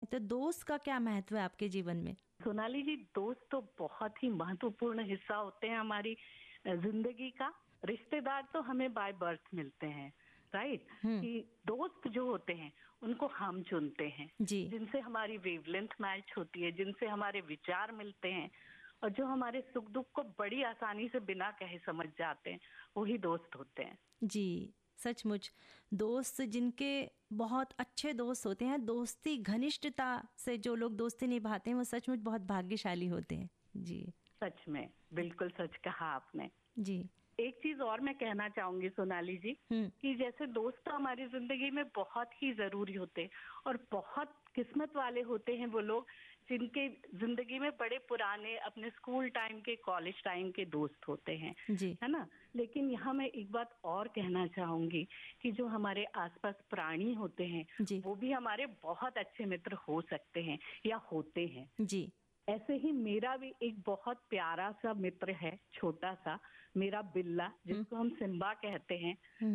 तो दोस्त का क्या महत्व है आपके जीवन में? सोनाली जी, दोस्त तो बहुत ही महत्वपूर्ण हिस्सा होते हैं हमारी जिंदगी का। रिश्तेदार तो हमें बाय बर्थ मिलते हैं, राइट? कि दोस्त जो होते हैं उनको हम चुनते हैं, जिनसे हमारी वेवलेंथ मैच होती है, जिनसे हमारे विचार मिलते हैं और जो हमारे सुख दुख को बड़ी आसानी से बिना कहे समझ जाते हैं, वही दोस्त होते हैं। जी, सचमुच दोस्त जिनके बहुत अच्छे दोस्त होते हैं, दोस्ती घनिष्ठता से जो लोग दोस्ती निभाते हैं वो सचमुच बहुत भाग्यशाली होते हैं। जी, सच में, बिल्कुल सच कहा आपने जी। एक चीज और मैं कहना चाहूंगी सोनाली जी, कि जैसे दोस्त हमारी जिंदगी में बहुत ही जरूरी होते हैं और बहुत किस्मत वाले होते हैं वो लोग जिनके जिंदगी में बड़े पुराने अपने स्कूल टाइम के, कॉलेज टाइम के दोस्त होते हैं, है ना? लेकिन यहाँ मैं एक बात और कहना चाहूंगी कि जो हमारे आसपास प्राणी होते हैं वो भी हमारे बहुत अच्छे मित्र हो सकते हैं या होते हैं। जी, ऐसे ही मेरा भी एक बहुत प्यारा सा मित्र है, छोटा सा, मेरा बिल्ला, जिसको हम सिम्बा कहते हैं।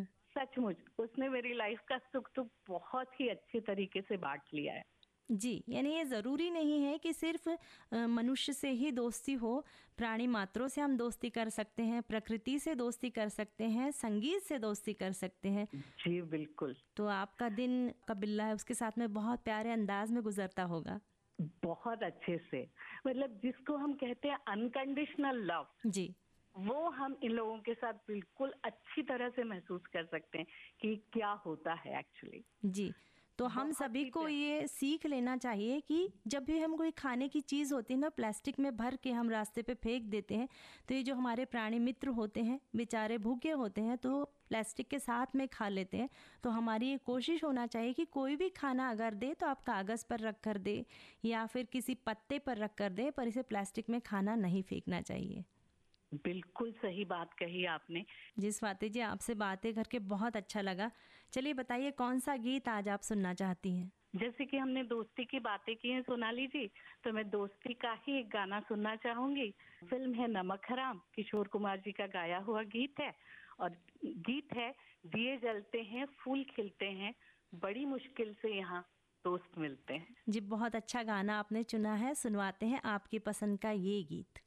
सचमुच उसने मेरी लाइफ का सुख दुख बहुत ही अच्छे तरीके से बांट लिया है। जी, यानी ये ज़रूरी नहीं है कि सिर्फ मनुष्य से ही दोस्ती हो, प्राणी मात्रों से हम दोस्ती कर सकते हैं, प्रकृति से दोस्ती कर सकते हैं, संगीत से दोस्ती कर सकते हैं। जी बिल्कुल। तो आपका दिन का बिल्ला है उसके साथ में बहुत प्यारे अंदाज में गुजरता होगा। बहुत अच्छे से, मतलब जिसको हम कहते हैं अनकंडीशनल लव, जी, वो हम इन लोगों के साथ बिल्कुल अच्छी तरह से महसूस कर सकते हैं कि क्या होता है एक्चुअली। जी, तो हम सभी को ये सीख लेना चाहिए कि जब भी हम कोई खाने की चीज़ होती है ना, प्लास्टिक में भर के हम रास्ते पे फेंक देते हैं, तो ये जो हमारे प्राणी मित्र होते हैं बेचारे भूखे होते हैं तो प्लास्टिक के साथ में खा लेते हैं। तो हमारी ये कोशिश होना चाहिए कि कोई भी खाना अगर दे तो आप कागज़ पर रख कर दे या फिर किसी पत्ते पर रख कर दे, पर इसे प्लास्टिक में खाना नहीं फेंकना चाहिए। बिल्कुल सही बात कही आपने। जी स्वाति जी, आपसे बातें करके बहुत अच्छा लगा। चलिए बताइए कौन सा गीत आज आप सुनना चाहती हैं? जैसे कि हमने दोस्ती की बातें की हैं सोनाली जी, तो मैं दोस्ती का ही एक गाना सुनना चाहूंगी। फिल्म है नमक हराम, किशोर कुमार जी का गाया हुआ गीत है और गीत है दिए जलते हैं फूल खिलते हैं, बड़ी मुश्किल से यहाँ दोस्त मिलते हैं। जी बहुत अच्छा गाना आपने चुना है, सुनवाते हैं आपकी पसंद का ये गीत।